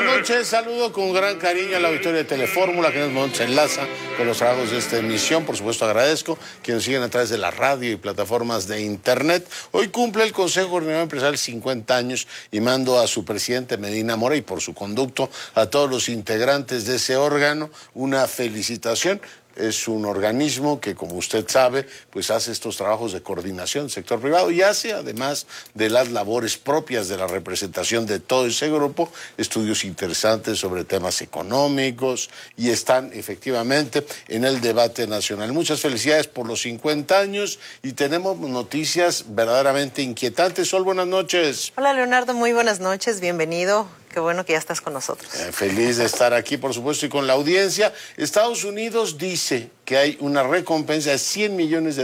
buenas noches. Saludo con gran cariño a la auditoría de Telefórmula, que en este momento se enlaza con los trabajos de esta emisión. Por supuesto, agradezco que nos siguen a través de la radio y plataformas de internet. Hoy cumple el Consejo Coordinador Empresarial 50 años y mando a su presidente Medina Mora y por su conducto a todos los integrantes de ese órgano una felicitación. Es un organismo que, como usted sabe, pues hace estos trabajos de coordinación del sector privado y hace, además de las labores propias de la representación de todo ese grupo, estudios interesantes sobre temas económicos y están efectivamente en el debate nacional. Muchas felicidades por los 50 años y tenemos noticias verdaderamente inquietantes. Sol, buenas noches. Hola, Leonardo, muy buenas noches, bienvenido. Qué bueno que ya estás con nosotros. Feliz de estar aquí, por supuesto, y con la audiencia. Estados Unidos dice que hay una recompensa de $100 millones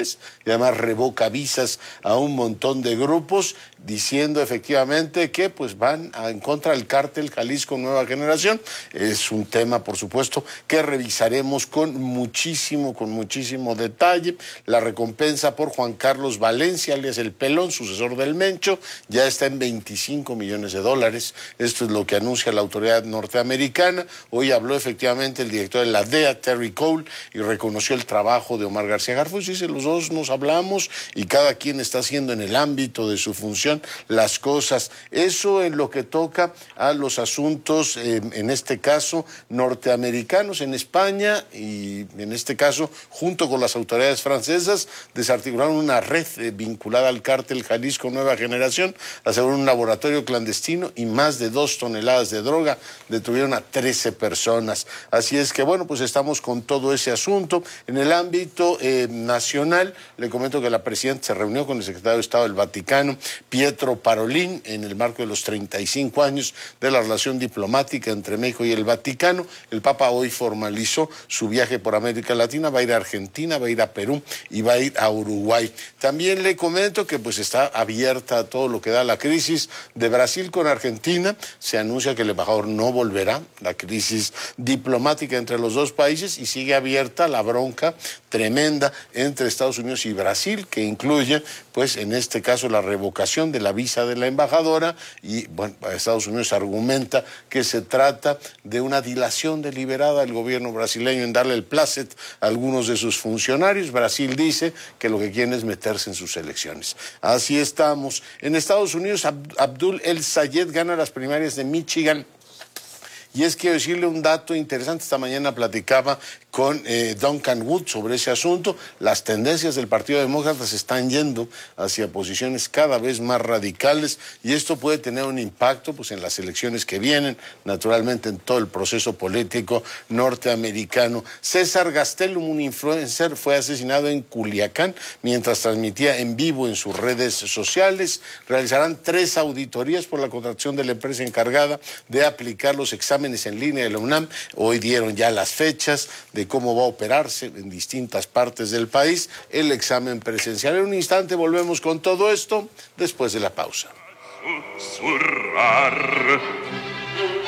y además revoca visas a un montón de grupos, diciendo efectivamente que pues van en contra del cártel Jalisco Nueva Generación. Es un tema, por supuesto, que revisaremos con muchísimo detalle. La recompensa por Juan Carlos Valencia, alias El Pelón, sucesor del Mencho, ya está en $25 millones. Esto es lo que anuncia la autoridad norteamericana. Hoy habló efectivamente el director de la DEA, Terry Cole, y reconoció el trabajo de Omar García Harfuch. Dice, los dos nos hablamos y cada quien está haciendo en el ámbito de su función las cosas. Eso en lo que toca a los asuntos, en este caso, norteamericanos. En España, y en este caso, junto con las autoridades francesas, desarticularon una red vinculada al cártel Jalisco Nueva Generación, aseguraron un laboratorio clandestino y más de 2 toneladas de droga, detuvieron a 13 personas. Así es que, bueno, pues estamos con todo ese asunto. En el ámbito nacional, le comento que la presidenta se reunió con el secretario de Estado del Vaticano, Pietro Parolin, en el marco de los 35 años de la relación diplomática entre México y el Vaticano. El Papa hoy formalizó su viaje por América Latina, va a ir a Argentina, va a ir a Perú y va a ir a Uruguay. También le comento que pues está abierta a todo lo que da la crisis de Brasil con Argentina. Se anuncia que el embajador no volverá, la crisis diplomática entre los dos países, y sigue abierta la bronca tremenda entre Estados Unidos y Brasil, que incluye, pues, en este caso, la revocación de la visa de la embajadora, y, bueno, Estados Unidos argumenta que se trata de una dilación deliberada del gobierno brasileño en darle el plácet a algunos de sus funcionarios. Brasil dice que lo que quieren es meterse en sus elecciones. Así estamos. En Estados Unidos, Abdul El Sayed gana las primarias de Michigan. Y es que decirle un dato interesante, esta mañana platicaba con Duncan Wood sobre ese asunto. Las tendencias del Partido Demócrata se están yendo hacia posiciones cada vez más radicales y esto puede tener un impacto pues, en las elecciones que vienen, naturalmente en todo el proceso político norteamericano. César Gastelum, un influencer, fue asesinado en Culiacán mientras transmitía en vivo en sus redes sociales. Realizarán 3 auditorías por la contratación de la empresa encargada de aplicar los exámenes en línea de la UNAM. Hoy dieron ya las fechas de cómo va a operarse en distintas partes del país el examen presencial. En un instante volvemos con todo esto después de la pausa. Susurrar